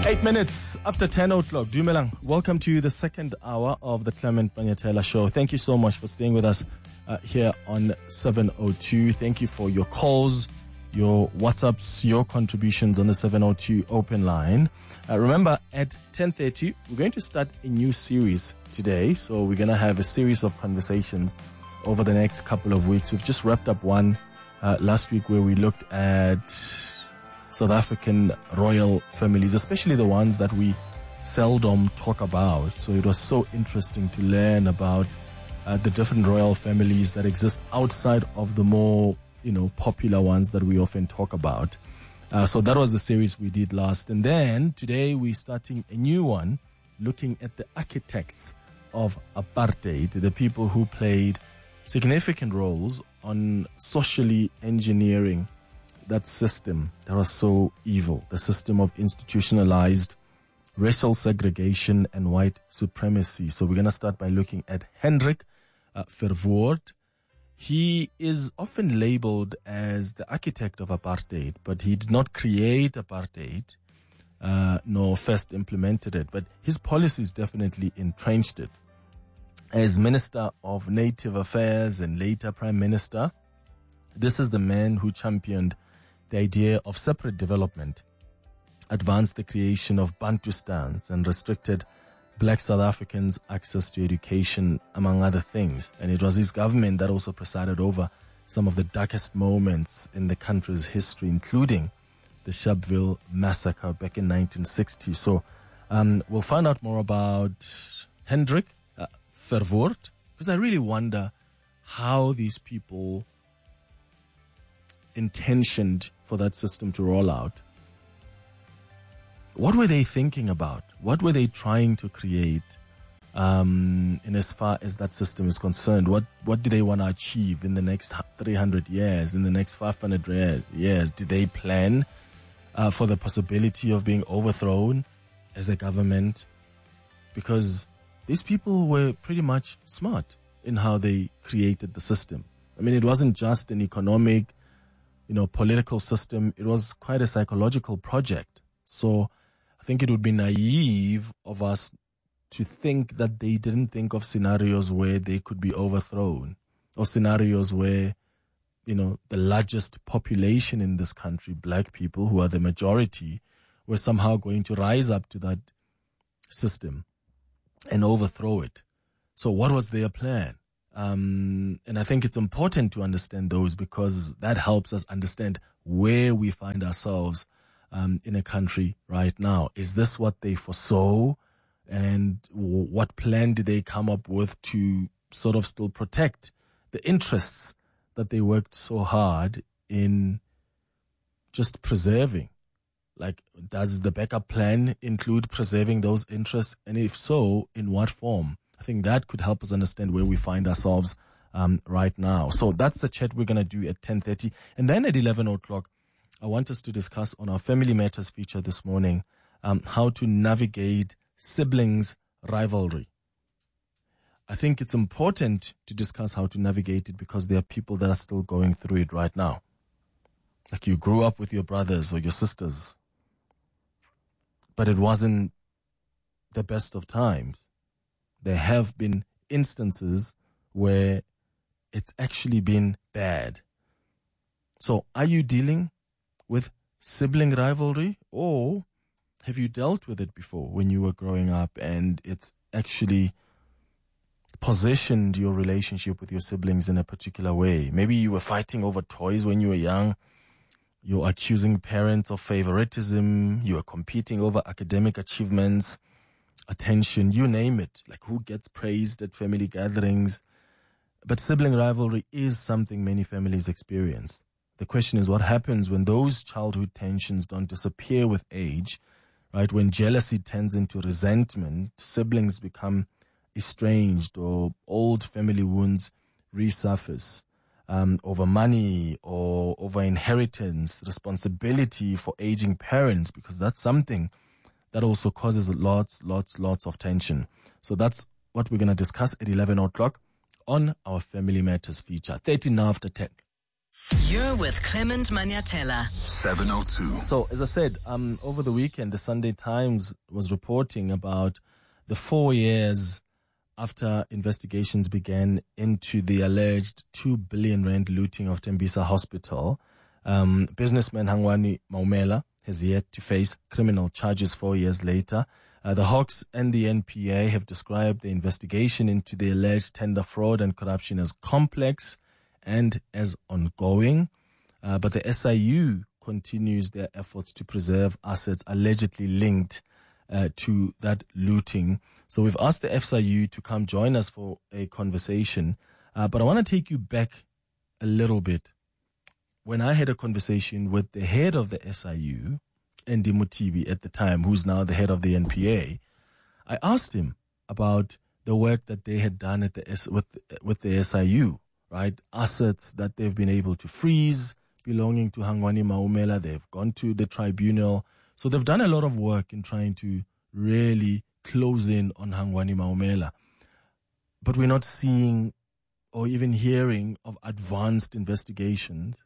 8 minutes after 10 o'clock. Dumelang, welcome to the second hour of the Clement Banyatela Show. Thank you so much for staying with us here on 702. Thank you for your calls, your WhatsApps, your contributions on the 702 open line. Remember, at 10:30, we're going to start a new series today. So we're going to have a series of conversations over the next couple of weeks. We've just wrapped up one last week where we looked at South African royal families, especially the ones that we seldom talk about. So it was so interesting to learn about the different royal families that exist outside of the more, popular ones that we often talk about. So that was the series we did last. And then today we're starting a new one looking at the architects of apartheid, the people who played significant roles on socially engineering that system that was so evil, the system of institutionalized racial segregation and white supremacy. So we're going to start by looking at Hendrik Verwoerd. He is often labeled as the architect of apartheid, but he did not create apartheid, nor first implemented it, but his policies definitely entrenched it. As Minister of Native Affairs and later Prime Minister, this is the man who championed the idea of separate development, advanced the creation of Bantustans, and restricted black South Africans' access to education, among other things. And it was his government that also presided over some of the darkest moments in the country's history, including the Sharpeville massacre back in 1960. So we'll find out more about Hendrik Verwoerd, because I really wonder how these people intentioned for that system to roll out. What were they thinking about? What were they trying to create in as far as that system is concerned? What do they want to achieve in the next 300 years, in the next 500 years? Did they plan for the possibility of being overthrown as a government? Because these people were pretty much smart in how they created the system. I mean, it wasn't just an economic, political system. It was quite a psychological project. So I think it would be naive of us to think that they didn't think of scenarios where they could be overthrown, or scenarios where, the largest population in this country, black people who are the majority, were somehow going to rise up to that system and overthrow it. So what was their plan? And I think it's important to understand those, because that helps us understand where we find ourselves in a country right now. Is this what they foresaw? And what plan did they come up with to sort of still protect the interests that they worked so hard in just preserving? Like, does the backup plan include preserving those interests? And if so, in what form? I think that could help us understand where we find ourselves right now. So that's the chat we're going to do at 10:30. And then at 11 o'clock, I want us to discuss on our Family Matters feature this morning how to navigate siblings rivalry. I think it's important to discuss how to navigate it, because there are people that are still going through it right now. Like, you grew up with your brothers or your sisters, but it wasn't the best of times. There have been instances where it's actually been bad. So are you dealing with sibling rivalry, or have you dealt with it before when you were growing up and it's actually positioned your relationship with your siblings in a particular way? Maybe you were fighting over toys when you were young. You're accusing parents of favoritism. You are competing over academic achievements, attention, you name it, like who gets praised at family gatherings. But sibling rivalry is something many families experience. The question is, what happens when those childhood tensions don't disappear with age, right? When jealousy turns into resentment, siblings become estranged, or old family wounds resurface over money or over inheritance, responsibility for aging parents, because that's something that also causes lots of tension. So that's what we're going to discuss at 11 o'clock on our Family Matters feature, 13 after 10. You're with Clement Maniatella. 702. So, as I said, over the weekend, the Sunday Times was reporting about the 4 years after investigations began into the alleged 2 billion rand looting of Tembisa Hospital. Businessman Hangwani Maumela has yet to face criminal charges 4 years later. The Hawks and the NPA have described the investigation into the alleged tender fraud and corruption as complex and as ongoing. But the SIU continues their efforts to preserve assets allegedly linked to that looting. So we've asked the SIU to come join us for a conversation. But I want to take you back a little bit. When I had a conversation with the head of the SIU, Andy Mutibi at the time, who's now the head of the NPA, I asked him about the work that they had done at with the SIU, right? Assets that they've been able to freeze belonging to Hangwani Maumela. They've gone to the tribunal. So they've done a lot of work in trying to really close in on Hangwani Maumela. But we're not seeing or even hearing of advanced investigations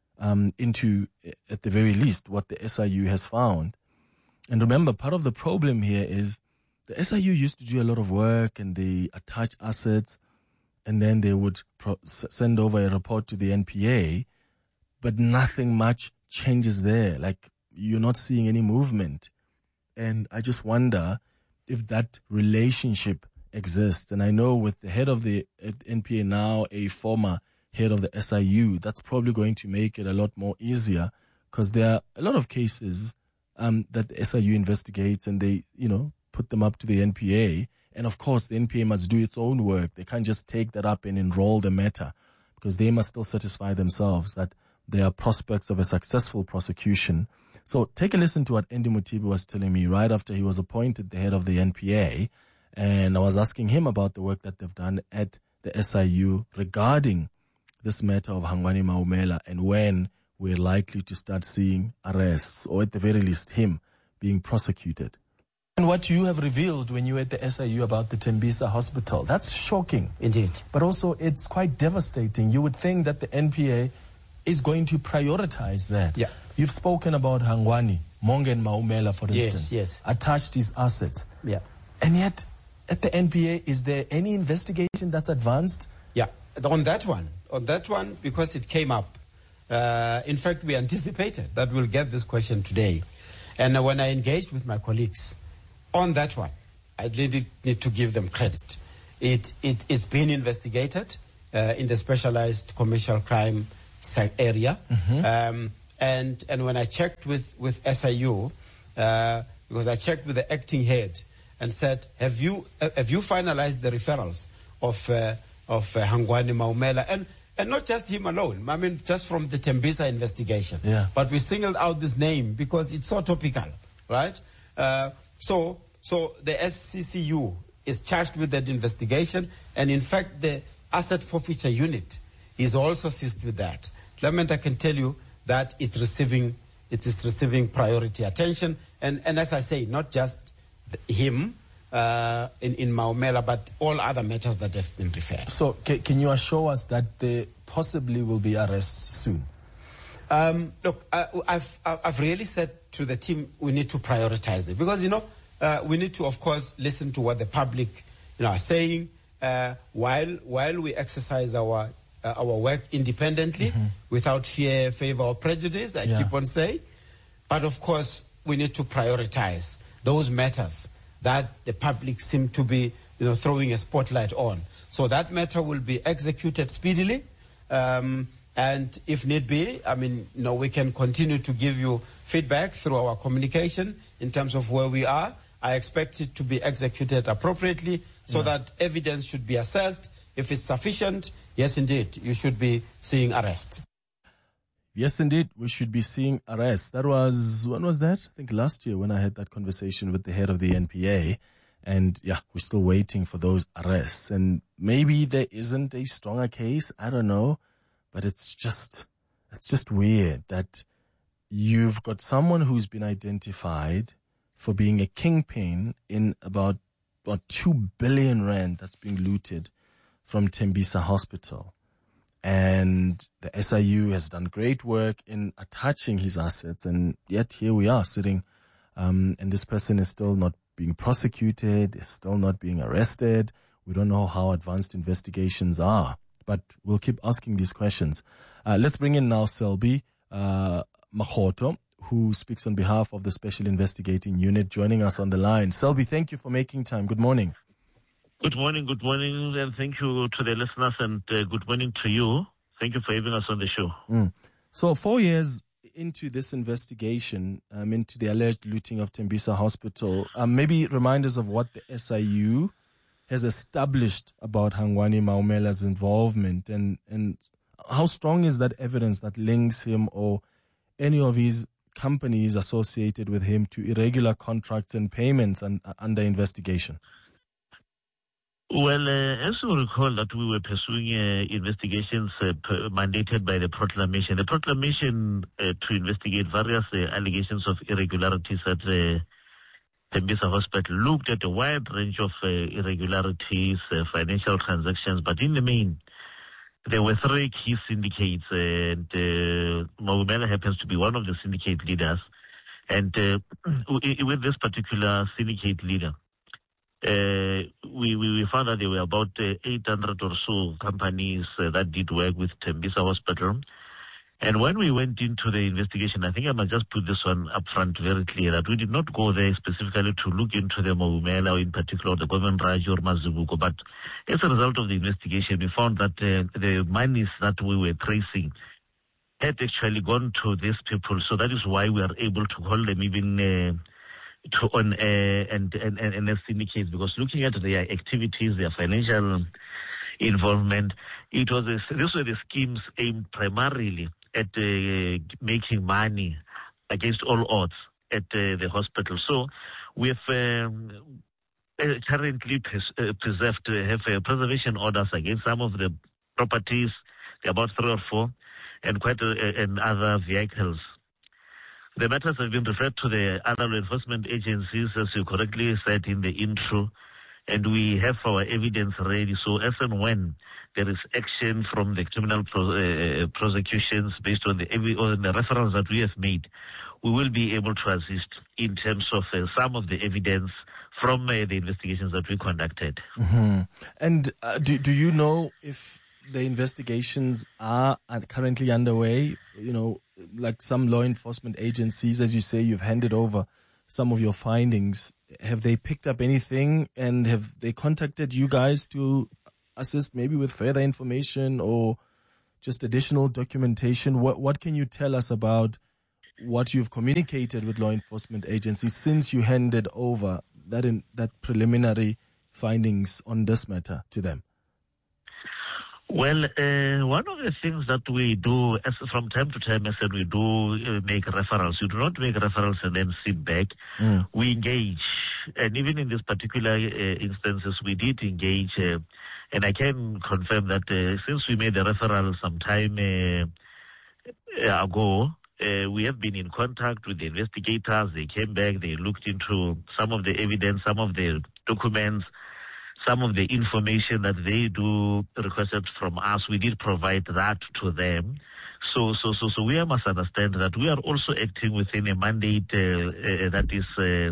into, at the very least, what the SIU has found. And remember, part of the problem here is the SIU used to do a lot of work and they attach assets and then they would send over a report to the NPA, but nothing much changes there. Like, you're not seeing any movement. And I just wonder if that relationship exists. And I know with the head of the NPA now, a former head of the SIU, that's probably going to make it a lot more easier, because there are a lot of cases that the SIU investigates and they, put them up to the NPA. And of course, the NPA must do its own work. They can't just take that up and enroll the matter, because they must still satisfy themselves that there are prospects of a successful prosecution. So take a listen to what Andy Mutibi was telling me right after he was appointed the head of the NPA. And I was asking him about the work that they've done at the SIU regarding this matter of Hangwani Maumela and when we're likely to start seeing arrests, or at the very least him being prosecuted. And what you have revealed when you were at the SIU about the Tembisa Hospital, that's shocking. Indeed. But also it's quite devastating. You would think that the NPA is going to prioritize that. Yeah. You've spoken about Hangwani, Mongen Maumela, for instance. Yes. Attached his assets. Yeah. And yet, at the NPA, is there any investigation that's advanced? Yeah. On that one, because it came up. In fact, we anticipated that we'll get this question today. And when I engaged with my colleagues on that one, I did need to give them credit. It's been investigated in the specialized commercial crime area. Mm-hmm. And when I checked with SIU, because I checked with the acting head and said, have you finalized the referrals of Hangwani Maumela? And not just him alone. I mean, just from the Tembisa investigation. Yeah. But we singled out this name because it's so topical, right? So the SCCU is charged with that investigation, and in fact, the asset forfeiture unit is also assist with that. Clement, I can tell you that it is receiving priority attention, and as I say, not just him in Maumela, but all other matters that have been referred. So can you assure us that there possibly will be arrests soon? Look, I've really said to the team, we need to prioritize it, because we need to, of course, listen to what the public are saying while we exercise our work independently, mm-hmm. without fear, favor, or prejudice. I keep on saying, but of course we need to prioritize those matters that the public seem to be throwing a spotlight on. So that matter will be executed speedily. And if need be, we can continue to give you feedback through our communication in terms of where we are. I expect it to be executed appropriately so that evidence should be assessed. If it's sufficient, yes, indeed, you should be seeing arrest. Yes, indeed, we should be seeing arrests. When was that? I think last year when I had that conversation with the head of the NPA. And we're still waiting for those arrests. And maybe there isn't a stronger case. I don't know. But it's just weird that you've got someone who's been identified for being a kingpin in about 2 billion rand that's being looted from Tembisa Hospital. And the SIU has done great work in attaching his assets, and yet here we are sitting, and this person is still not being prosecuted, is still not being arrested. We don't know how advanced investigations are, but we'll keep asking these questions. Let's bring in now Selby Makgoto, who speaks on behalf of the Special Investigating Unit, joining us on the line. Selby, thank you for making time. Good morning. Good morning, and thank you to the listeners, and good morning to you. Thank you for having us on the show. So 4 years into this investigation, into the alleged looting of Tembisa Hospital, maybe remind us of what the SIU has established about Hangwani Maumela's involvement, and how strong is that evidence that links him or any of his companies associated with him to irregular contracts and payments under investigation? Well, as you recall that we were pursuing investigations mandated by the proclamation. The proclamation to investigate various allegations of irregularities at Tembisa Hospital looked at a wide range of irregularities, financial transactions, but in the main, there were three key syndicates, and Maumela happens to be one of the syndicate leaders. And with this particular syndicate leader, we found that there were about 800 or so companies that did work with Tembisa Hospital. And when we went into the investigation, I think I must just put this one up front very clear, that we did not go there specifically to look into the Maumela, or in particular the Govan Raj or Mazibuko. But as a result of the investigation, we found that the monies that we were tracing had actually gone to these people. So that is why we are able to call them even on and as syndicates, because looking at their activities, their financial involvement, these were the schemes aimed primarily at making money against all odds at the hospital. So we have currently have preservation orders against some of the properties, about 3 or 4, and quite and other vehicles. The matters have been referred to the other law enforcement agencies, as you correctly said in the intro, and we have our evidence ready. So as and when there is action from the criminal prosecutions based on the referrals that we have made, we will be able to assist in terms of some of the evidence from the investigations that we conducted. Mm-hmm. And do you know if the investigations are currently underway? You know, like some law enforcement agencies, as you say, you've handed over some of your findings. Have they picked up anything, and have they contacted you guys to assist maybe with further information or just additional documentation? What can you tell us about what you've communicated with law enforcement agencies since you handed over that preliminary findings on this matter to them? Well, one of the things that we do from time to time, I said, we do make referrals. You do not make referrals and then sit back. We engage. And even in this particular instances, we did engage. And I can confirm that since we made the referral some time ago, we have been in contact with the investigators. They came back. They looked into some of the evidence, some of the documents, some of the information that they do requested from us. We did provide that to them. So we must understand that we are also acting within a mandate that is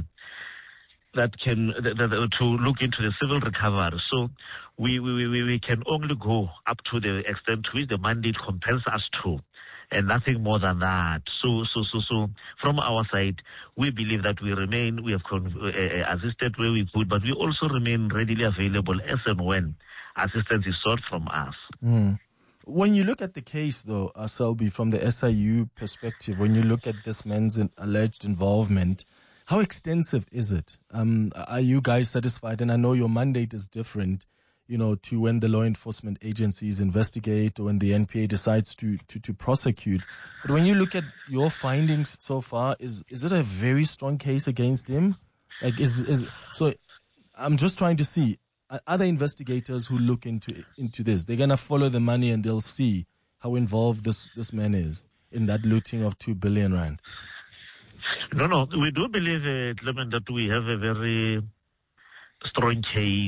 to look into the civil recovery. So we can only go up to the extent to which the mandate compels us to, and nothing more than that. So from our side, we believe that we have assisted where we could, but we also remain readily available as and when assistance is sought from us. When you look at the case, though, Selby, from the SIU perspective, when you look at this man's alleged involvement, how extensive is it? Are you guys satisfied? And I know your mandate is different, you know, to when the law enforcement agencies investigate or when the NPA decides to prosecute. But when you look at your findings so far, is it a very strong case against him? Like, so I'm just trying to see, other investigators who look into this, they're going to follow the money and they'll see how involved this man is in that looting of 2 billion rand. No, we do believe, Clement, that we have a very strong case,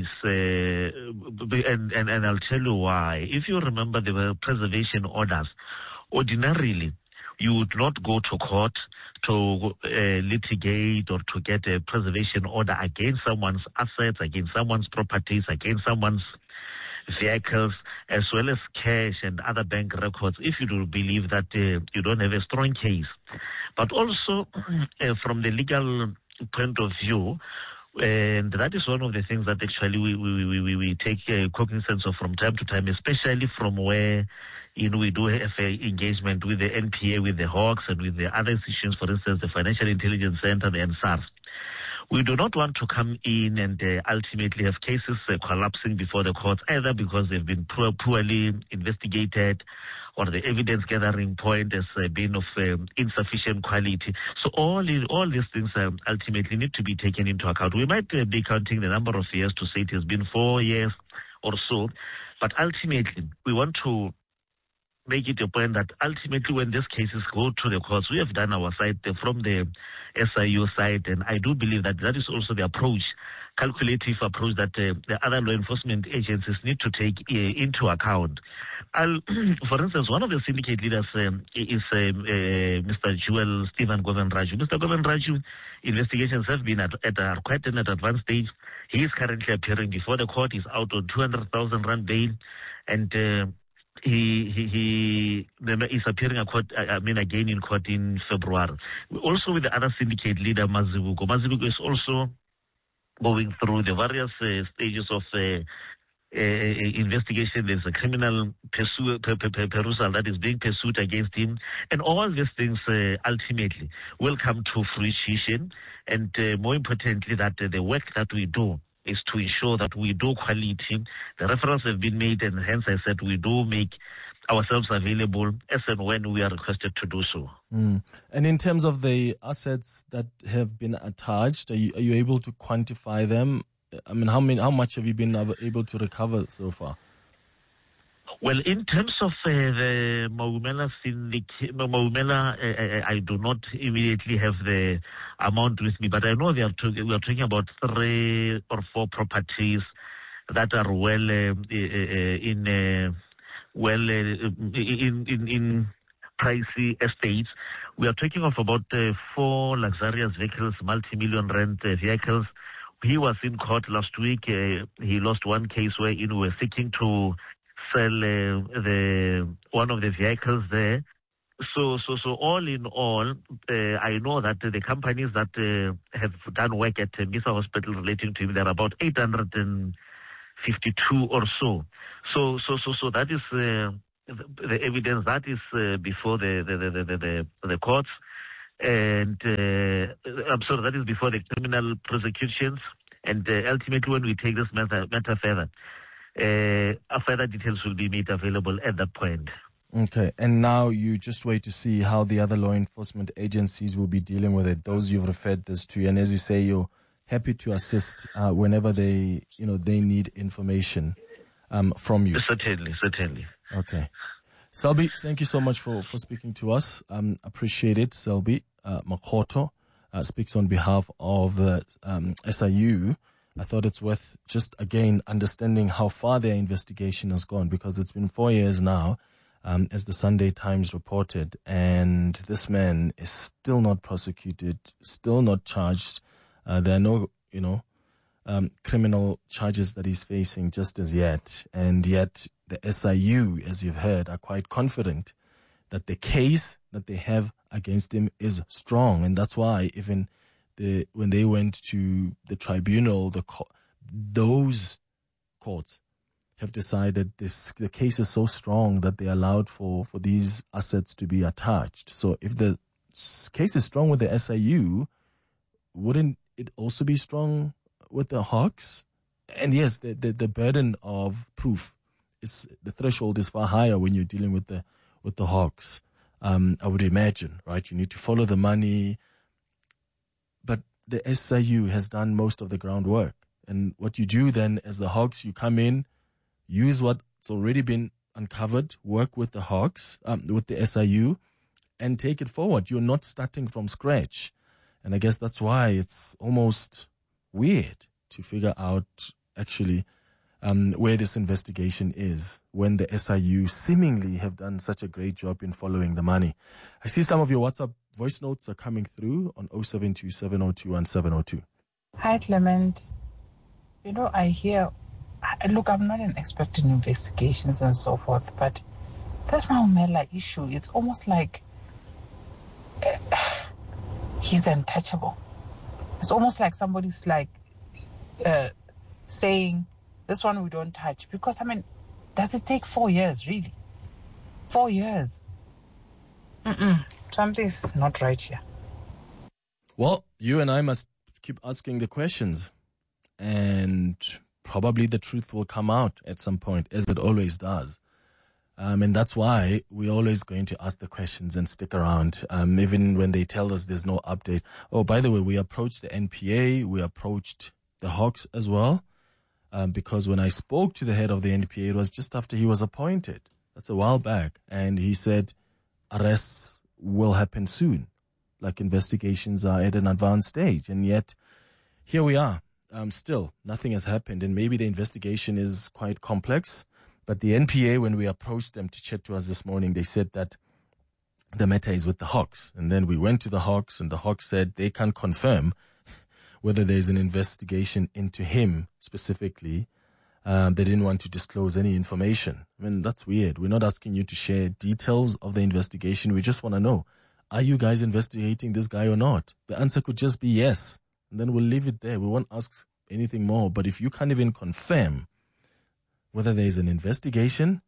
and I'll tell you why. If you remember, there were preservation orders. Ordinarily, you would not go to court to litigate or to get a preservation order against someone's assets, against someone's properties, against someone's vehicles, as well as cash and other bank records, if you do believe that you don't have a strong case. But also, from the legal point of view, and that is one of the things that actually we take cognizance of from time to time, especially from where we do have engagement with the NPA, with the Hawks, and with the other institutions, for instance, the Financial Intelligence Center, and SARS. We do not want to come in and ultimately have cases collapsing before the courts, either because they've been poorly investigated or the evidence gathering point has been of insufficient quality. So all these things ultimately need to be taken into account. We might be counting the number of years to say it has been 4 years or so, but ultimately we want to make it a point that ultimately when these cases go to the courts, we have done our side from the SIU side, and I do believe that that is also the approach, calculative approach that the other law enforcement agencies need to take into account. For instance, one of the syndicate leaders is Mr. Jewel Stephen Govenraju. Mr. Govenraju, investigations have been at quite an advanced stage. He is currently appearing before the court. He's out on 200,000 rand bail, and he is appearing again in court in February. Also with the other syndicate leader, Mazibuko. Mazibuko is also going through the various stages of investigation. There's a criminal perusal that is being pursued against him. And all these things ultimately will come to fruition. And more importantly, that the work that we do is to ensure that we do quality. The referrals have been made, and hence I said we do make ourselves available as and when we are requested to do so. And in terms of the assets that have been attached, are you able to quantify them? I mean, how much have you been able to recover so far? Well, in terms of the Maumela syndicate, I do not immediately have the amount with me, but I know we are talking about 3 or 4 properties that are well in pricey estates. We are talking of about 4 luxurious vehicles, multi-million rand vehicles. He was in court last week. He lost one case where we were seeking to sell one of the vehicles there. So all in all, I know that the companies that have done work at Tembisa Hospital relating to him, there are about 852 or so. So that is the evidence that is before the courts, and I'm sorry, that is before the criminal prosecutions, and ultimately when we take this matter further, further details will be made available at that point. Okay, and now you just wait to see how the other law enforcement agencies will be dealing with it, those you've referred this to, and as you say, you're happy to assist whenever they need information from you. Certainly. Okay. Selby, thank you so much for speaking to us. Appreciate it, Selby. Makgoto speaks on behalf of the SIU. I thought it's worth just, again, understanding how far their investigation has gone, because it's been 4 years now, as the Sunday Times reported, and this man is still not prosecuted, still not charged. There are no, criminal charges that he's facing just as yet. And yet the SIU, as you've heard, are quite confident that the case that they have against him is strong. And that's why even when they went to the tribunal, those courts have decided the case is so strong that they allowed for these assets to be attached. So if the case is strong with the SIU, wouldn't it also be strong with the Hawks? And yes, the burden of proof the threshold is far higher when you're dealing with the Hawks. I would imagine, right? You need to follow the money, but the SIU has done most of the groundwork. And what you do then as the Hawks, you come in, use what's already been uncovered, work with the Hawks, with the SIU, and take it forward. You're not starting from scratch. And I guess that's why it's almost weird to figure out actually where this investigation is when the SIU seemingly have done such a great job in following the money. I see some of your WhatsApp voice notes are coming through on 0727021702. Hi, Clement. You know, I hear, look, I'm not an expert in investigations and so forth, but this Maumela issue, it's almost like he's untouchable. It's almost like somebody's like saying, this one we don't touch. Because, I mean, does it take 4 years, really? 4 years? Something's not right here. Well, you and I must keep asking the questions. And probably the truth will come out at some point, as it always does. And that's why we're always going to ask the questions and stick around, even when they tell us there's no update. Oh, by the way, we approached the NPA, we approached the Hawks as well, because when I spoke to the head of the NPA, it was just after he was appointed. That's a while back. And he said arrests will happen soon, like investigations are at an advanced stage. And yet, here we are. Still, nothing has happened. And maybe the investigation is quite complex. But the NPA, when we approached them to chat to us this morning, they said that the matter is with the Hawks. And then we went to the Hawks, and the Hawks said they can't confirm whether there's an investigation into him specifically. They didn't want to disclose any information. I mean, that's weird. We're not asking you to share details of the investigation. We just want to know, are you guys investigating this guy or not? The answer could just be yes. And then we'll leave it there. We won't ask anything more. But if you can't even confirm whether there's an investigation,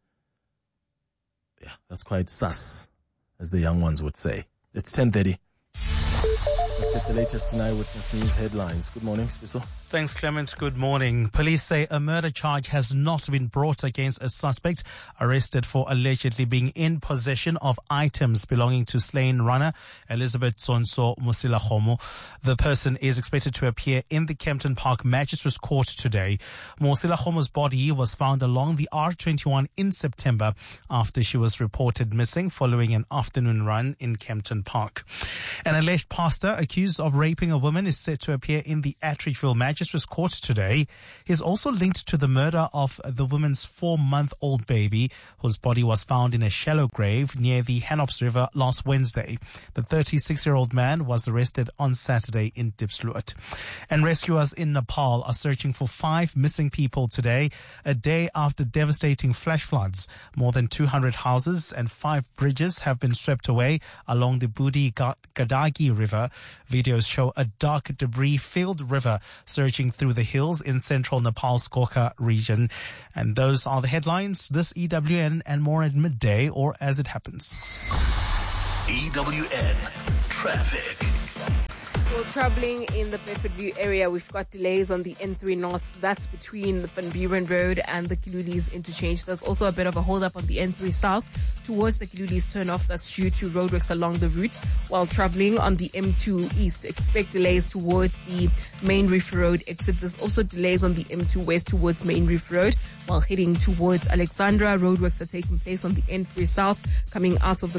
yeah, that's quite sus, as the young ones would say. It's 10:30. Let's get the latest tonight with News headlines. Good morning, Spiso. Thanks, Clement. Good morning. Police say a murder charge has not been brought against a suspect arrested for allegedly being in possession of items belonging to slain runner Elizabeth Tsonso Mosilakgomo. The person is expected to appear in the Kempton Park Magistrates Court today. Mosilakgomo's body was found along the R21 in September after she was reported missing following an afternoon run in Kempton Park. An alleged pastor accused of raping a woman is set to appear in the Atteridgeville Magistrates Court today. He is also linked to the murder of the woman's 4-month-old baby, whose body was found in a shallow grave near the Hanops River last Wednesday. The 36-year-old man was arrested on Saturday in Diepsloot. And rescuers in Nepal are searching for 5 missing people today, a day after devastating flash floods. More than 200 houses and 5 bridges have been swept away along the Budi Gadagi River. Videos show a dark, debris-filled river surging through the hills in central Nepal's Gorkha region. And those are the headlines. This EWN and more at midday or as it happens. EWN Traffic. Well, travelling in the Bedfordview area, we've got delays on the N3 North. That's between the Van Buren Road and the Kilulis interchange. There's also a bit of a hold-up on the N3 South towards the Kilulis turn-off. That's due to roadworks along the route. While travelling on the M2 East, expect delays towards the Main Reef Road exit. There's also delays on the M2 West towards Main Reef Road. While heading towards Alexandra, roadworks are taking place on the N3 South coming out of the